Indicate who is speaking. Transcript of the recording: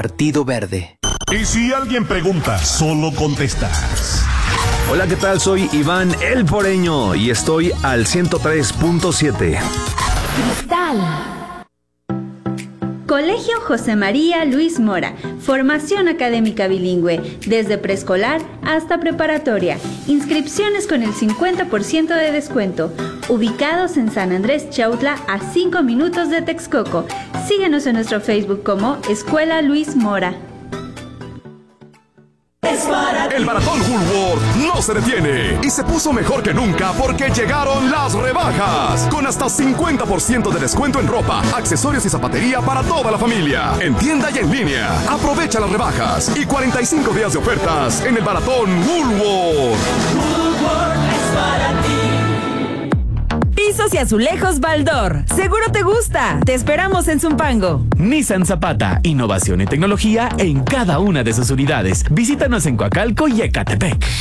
Speaker 1: Partido Verde.
Speaker 2: Y si alguien pregunta, solo contestas.
Speaker 3: Hola, ¿qué tal? Soy Iván El Poreño y estoy al 103.7.
Speaker 4: Cristal.
Speaker 5: Colegio José María Luis Mora, formación académica bilingüe, desde preescolar hasta preparatoria. Inscripciones con el 50% de descuento. Ubicados en San Andrés Chautla, a 5 minutos de Texcoco. Síguenos en nuestro Facebook como Escuela Luis Mora.
Speaker 6: El maratón Woolworth no se detiene y se puso mejor que nunca porque llegaron las rebajas con hasta 50% de descuento en ropa, accesorios y zapatería para toda la familia, en tienda y en línea. Aprovecha las rebajas y 45 días de ofertas en el maratón Woolworth.
Speaker 7: Woolworth es para ti. Pisos y azulejos Baldor. Seguro te gusta. Te esperamos en Zumpango.
Speaker 8: Nissan Zapata. Innovación y tecnología en cada una de sus unidades. Visítanos en Coacalco y Ecatepec.